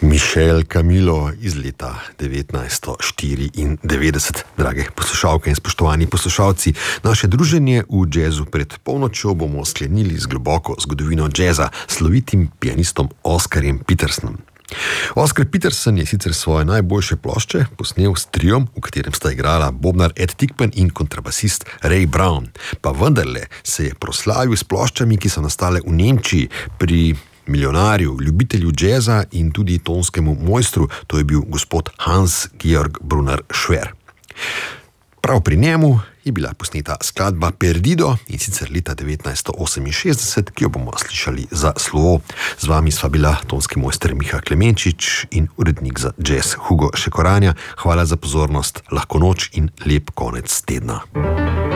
Michel Camilo iz leta 1994. Drage poslušalke in spoštovani poslušalci, naše druženje v džezu pred polnočjo bomo sklenili z globoko zgodovino džeza, slovitim pianistom Oscarjem Petersonom. Oscar Peterson je sicer svoje najboljše plošče posnel s triom, v katerem sta igrala bobnar Ed Tickman in kontrabasist Ray Brown, pa vendarle se je proslavil s ploščami, ki so nastale v Nemčiji pri milijonarju, ljubitelju džeza in tudi tonskemu mojstru, to je bil gospod Hans-Georg Brunner-Schwer. Prav pri njemu je bila posneta skladba Perdido in sicer leta 1968, ki jo bomo slišali za slovo. Z vami sva bila tonski mojster Miha Klemenčič in urednik za džez Hugo Šekoranja. Hvala za pozornost, lahko noč in lep konec tedna.